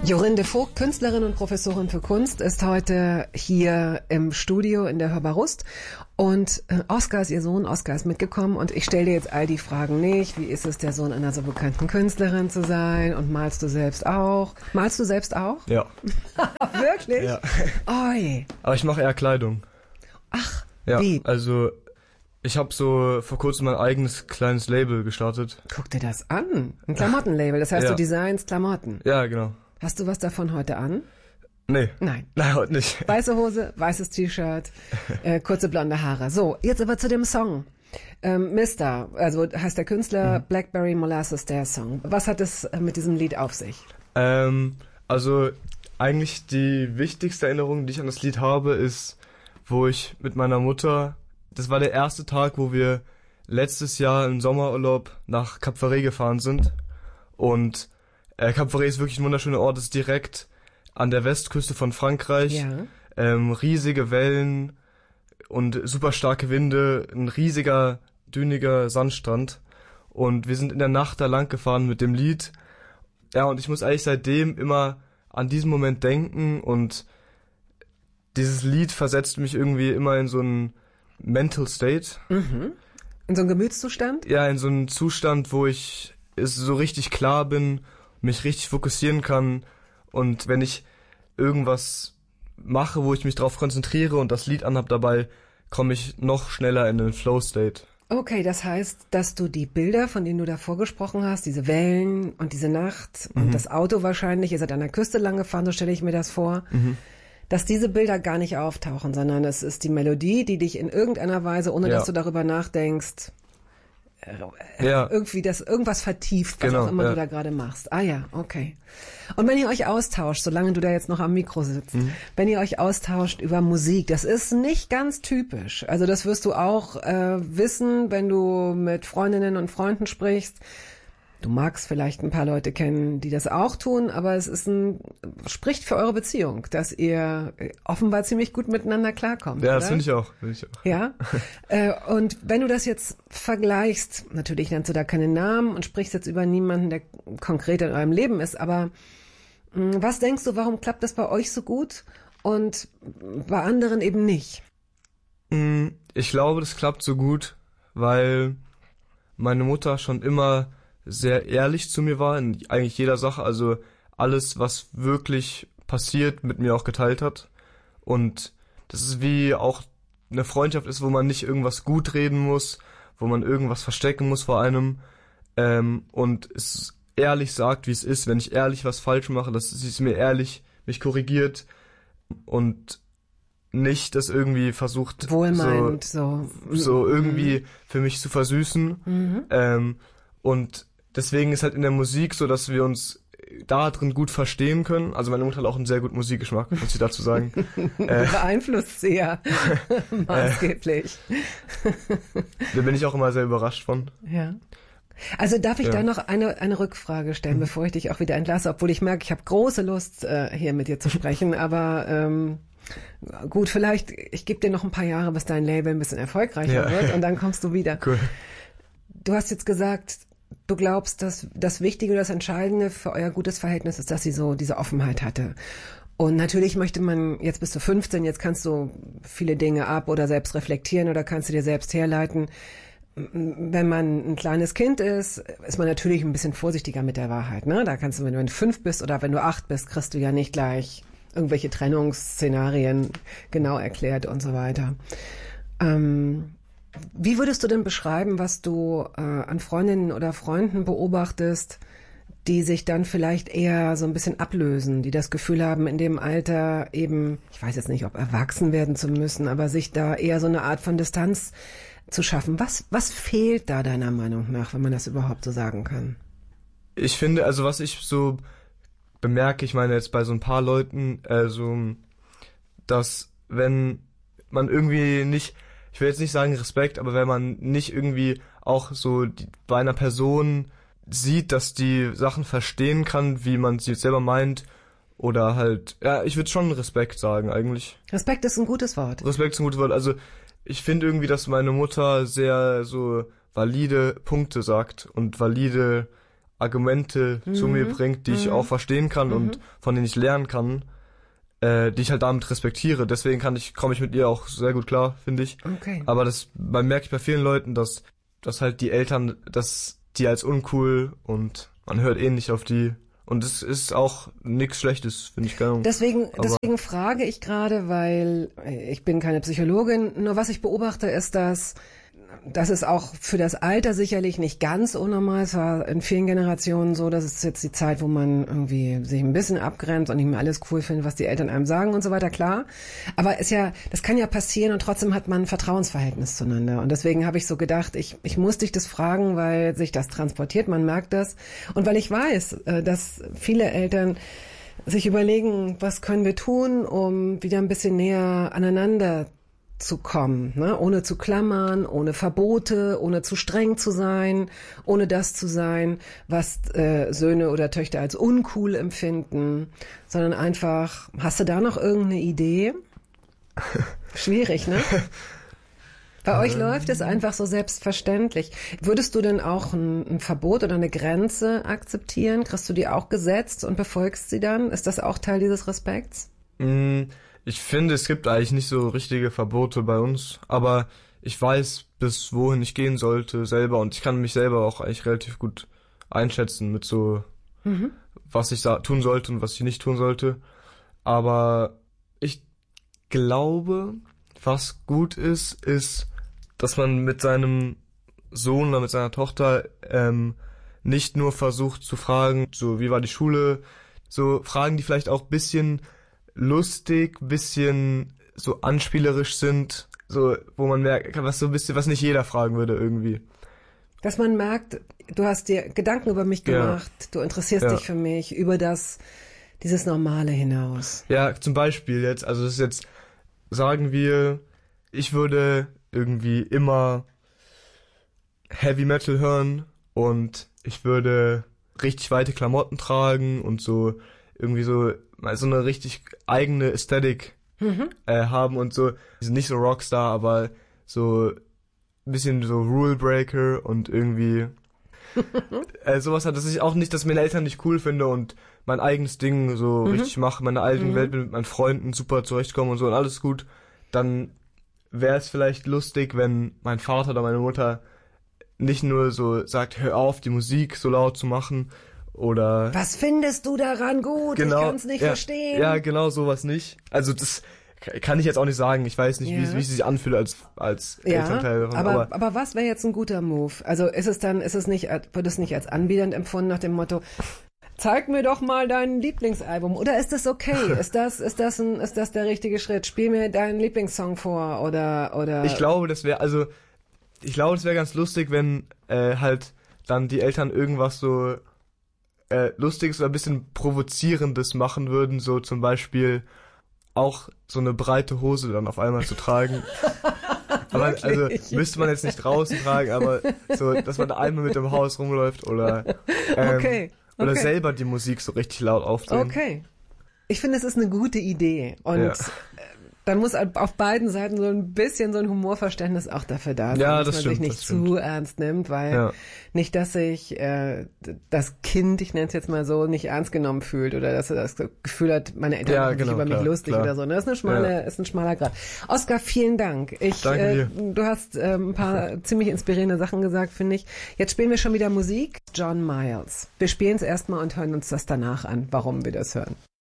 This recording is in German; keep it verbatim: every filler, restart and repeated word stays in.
Jorinde Vogt, Künstlerin und Professorin für Kunst, ist heute hier im Studio in der Hörbar Rust. Und äh, Oskar ist ihr Sohn, Oskar ist mitgekommen und ich stelle dir jetzt all die Fragen nicht. Wie ist es, der Sohn einer so bekannten Künstlerin zu sein? Und malst du selbst auch? Malst du selbst auch? Ja. Wirklich? Ja. Oi. Aber ich mache eher Kleidung. Ach, ja, wie? Also ich habe so vor kurzem mein eigenes kleines Label gestartet. Guck dir das an. Ein Klamottenlabel, das heißt Ja. du designst Klamotten. Ja, genau. Hast du was davon heute an? Nee. Nein. Nein, heute nicht. Weiße Hose, weißes T-Shirt, äh, kurze blonde Haare. So, jetzt aber zu dem Song. Ähm, Mister, also heißt der Künstler, mhm. Blackberry Molasses, der Song. Was hat es äh, mit diesem Lied auf sich? Ähm, also eigentlich die wichtigste Erinnerung, die ich an das Lied habe, ist, wo ich mit meiner Mutter, das war der erste Tag, wo wir letztes Jahr im Sommerurlaub nach Cap Ferret gefahren sind. Und äh, Cap Ferret ist wirklich ein wunderschöner Ort, ist direkt an der Westküste von Frankreich. Ja. Ähm, riesige Wellen und super starke Winde, ein riesiger, düniger Sandstrand. Und wir sind in der Nacht da lang gefahren mit dem Lied. Ja, und ich muss eigentlich seitdem immer an diesen Moment denken und dieses Lied versetzt mich irgendwie immer in so einen Mental State. Mhm. In so einen Gemütszustand? Ja, in so einen Zustand, wo ich so richtig klar bin, mich richtig fokussieren kann. Und wenn ich irgendwas mache, wo ich mich drauf konzentriere und das Lied anhab dabei, komme ich noch schneller in den Flow-State. Okay, das heißt, dass du die Bilder, von denen du davor gesprochen hast, diese Wellen und diese Nacht und Mhm. das Auto wahrscheinlich, ihr seid an der Küste lang gefahren, so stelle ich mir das vor, Mhm. dass diese Bilder gar nicht auftauchen, sondern es ist die Melodie, die dich in irgendeiner Weise, ohne Ja. dass du darüber nachdenkst, äh, Ja. irgendwie das irgendwas vertieft, was Genau, auch immer ja. du da gerade machst. Ah ja, okay. Und wenn ihr euch austauscht, solange du da jetzt noch am Mikro sitzt, Mhm. wenn ihr euch austauscht über Musik, das ist nicht ganz typisch. Also das wirst du auch äh, wissen, wenn du mit Freundinnen und Freunden sprichst. Du magst vielleicht ein paar Leute kennen, die das auch tun, aber es ist ein, spricht für eure Beziehung, dass ihr offenbar ziemlich gut miteinander klarkommt. Ja, oder? das finde ich auch. Find ich auch. Ja. äh, und wenn du das jetzt vergleichst, natürlich nennst du da keine Namen und sprichst jetzt über niemanden, der konkret in eurem Leben ist, aber mh, was denkst du, warum klappt das bei euch so gut und bei anderen eben nicht? Ich glaube, das klappt so gut, weil meine Mutter schon immer sehr ehrlich zu mir war in eigentlich jeder Sache, also alles, was wirklich passiert, mit mir auch geteilt hat. Und das ist wie auch eine Freundschaft ist, wo man nicht irgendwas gut reden muss, wo man irgendwas verstecken muss vor einem, ähm, und es ehrlich sagt, wie es ist, wenn ich ehrlich was falsch mache, dass sie es mir ehrlich mich korrigiert und nicht das irgendwie versucht, Wohlmeinend, so, so. so irgendwie für mich zu versüßen. Mhm. Ähm, und deswegen ist halt in der Musik so, dass wir uns da drin gut verstehen können. Also meine Mutter hat auch einen sehr guten Musikgeschmack, muss ich dazu sagen. äh, Beeinflusst sie ja maßgeblich. Da bin ich auch immer sehr überrascht von. Ja. Also darf ich Ja. da noch eine, eine Rückfrage stellen, bevor ich dich auch wieder entlasse, obwohl ich merke, ich habe große Lust, äh, hier mit dir zu sprechen, aber ähm, gut, vielleicht, ich gebe dir noch ein paar Jahre, bis dein Label ein bisschen erfolgreicher Ja. wird und dann kommst du wieder. Cool. Du hast jetzt gesagt, du glaubst, dass das Wichtige, das Entscheidende für euer gutes Verhältnis ist, dass sie so diese Offenheit hatte. Und natürlich möchte man, jetzt bist du fünfzehn, jetzt kannst du viele Dinge ab oder selbst reflektieren oder kannst du dir selbst herleiten. Wenn man ein kleines Kind ist, ist man natürlich ein bisschen vorsichtiger mit der Wahrheit, ne? Da kannst du, wenn du fünf bist oder wenn du acht bist, kriegst du ja nicht gleich irgendwelche Trennungsszenarien genau erklärt und so weiter. Ähm, Wie würdest du denn beschreiben, was du äh, an Freundinnen oder Freunden beobachtest, die sich dann vielleicht eher so ein bisschen ablösen, die das Gefühl haben, in dem Alter eben, ich weiß jetzt nicht, ob erwachsen werden zu müssen, aber sich da eher so eine Art von Distanz zu schaffen. Was, was fehlt da deiner Meinung nach, wenn man das überhaupt so sagen kann? Ich finde, also was ich so bemerke, ich meine jetzt bei so ein paar Leuten, also, dass wenn man irgendwie nicht, ich will jetzt nicht sagen Respekt, aber wenn man nicht irgendwie auch so die, bei einer Person sieht, dass die Sachen verstehen kann, wie man sie selber meint, oder halt, ja, ich würde schon Respekt sagen eigentlich. Respekt ist ein gutes Wort. Respekt ist ein gutes Wort. Also ich finde irgendwie, dass meine Mutter sehr so valide Punkte sagt und valide Argumente mhm. zu mir bringt, die mhm. ich auch verstehen kann mhm. und von denen ich lernen kann, äh, die ich halt damit respektiere. Deswegen kann ich, komme ich mit ihr auch sehr gut klar, finde ich. Okay. Aber das, man merkt bei vielen Leuten, dass, dass halt die Eltern, dass die als uncool und man hört eh nicht auf die. Und es ist auch nichts Schlechtes, finde ich gar nicht. Deswegen, deswegen frage ich gerade, weil ich bin keine Psychologin, nur was ich beobachte ist, dass das ist auch für das Alter sicherlich nicht ganz unnormal. Es war in vielen Generationen so, dass es jetzt die Zeit, wo man irgendwie sich ein bisschen abgrenzt und nicht mehr alles cool findet, was die Eltern einem sagen und so weiter, klar. Aber ist ja, das kann ja passieren und trotzdem hat man ein Vertrauensverhältnis zueinander. Und deswegen habe ich so gedacht, ich, ich muss dich das fragen, weil sich das transportiert, man merkt das. Und weil ich weiß, dass viele Eltern sich überlegen, was können wir tun, um wieder ein bisschen näher aneinander zu kommen, ne? Ohne zu klammern, ohne Verbote, ohne zu streng zu sein, ohne das zu sein, was äh, Söhne oder Töchter als uncool empfinden, sondern einfach, hast du da noch irgendeine Idee? Schwierig, ne? Bei euch läuft es einfach so selbstverständlich. Würdest du denn auch ein, ein Verbot oder eine Grenze akzeptieren? Kriegst du die auch gesetzt und befolgst sie dann? Ist das auch Teil dieses Respekts? Mm. Ich finde, es gibt eigentlich nicht so richtige Verbote bei uns, aber ich weiß, bis wohin ich gehen sollte selber und ich kann mich selber auch eigentlich relativ gut einschätzen mit so, mhm. was ich sa- tun sollte und was ich nicht tun sollte. Aber ich glaube, was gut ist, ist, dass man mit seinem Sohn oder mit seiner Tochter ähm, nicht nur versucht zu fragen, so wie war die Schule, so Fragen, die vielleicht auch bisschen lustig, bisschen so anspielerisch sind, so wo man merkt, was so ein bisschen, was nicht jeder fragen würde irgendwie. Dass man merkt, du hast dir Gedanken über mich gemacht, ja. du interessierst ja. dich für mich, über das, dieses Normale hinaus. Ja, zum Beispiel jetzt, also das ist jetzt, sagen wir, ich würde irgendwie immer Heavy Metal hören und ich würde richtig weite Klamotten tragen und so irgendwie so mal so eine richtig eigene Ästhetik mhm. äh, haben und so, nicht so Rockstar, aber so ein bisschen so Rule Breaker und irgendwie äh, sowas hat, dass ich auch nicht, dass meine Eltern nicht cool finde und mein eigenes Ding so mhm. richtig mache, meine eigene mhm. Welt mit meinen Freunden super zurechtkommen und so und alles gut, dann wäre es vielleicht lustig, wenn mein Vater oder meine Mutter nicht nur so sagt, hör auf, die Musik so laut zu machen, oder was findest du daran gut? Genau, ich kann's nicht ja, verstehen. Ja, genau, sowas nicht. Also das kann ich jetzt auch nicht sagen. Ich weiß nicht, ja. wie, wie es sich anfühlt als als ja, Elternteil davon. Aber, aber aber was wäre jetzt ein guter Move? Also ist es dann, ist es nicht, wird es nicht als anbiedernd empfunden nach dem Motto, zeig mir doch mal dein Lieblingsalbum? Oder ist das okay? ist das, ist das ein, ist das der richtige Schritt? Spiel mir deinen Lieblingssong vor oder oder. Ich glaube, das wäre also, ich glaube, das wäre ganz lustig, wenn äh, halt dann die Eltern irgendwas so äh, Lustiges oder ein bisschen Provozierendes machen würden, so zum Beispiel auch so eine breite Hose dann auf einmal zu tragen. Aber also müsste man jetzt nicht draußen tragen, aber so, dass man da einmal mit dem Haus rumläuft oder ähm, okay, okay. oder selber die Musik so richtig laut aufdrehen. Okay. Ich finde, es ist eine gute Idee und ja. dann muss auf beiden Seiten so ein bisschen so ein Humorverständnis auch dafür da sein, ja, dass das man stimmt, sich nicht das zu stimmt. ernst nimmt, weil ja. nicht, dass sich äh, das Kind, ich nenne es jetzt mal so, nicht ernst genommen fühlt oder dass er das Gefühl hat, meine Eltern ja, machen genau, sich über klar, mich lustig klar. oder so. Das ist eine schmale, ja. ist ein schmaler Grad. Oskar, vielen Dank. Ich, Danke äh, dir. Du hast äh, ein paar ziemlich inspirierende Sachen gesagt, finde ich. Jetzt spielen wir schon wieder Musik. John Miles. Wir spielen es erstmal und hören uns das danach an, warum wir das hören.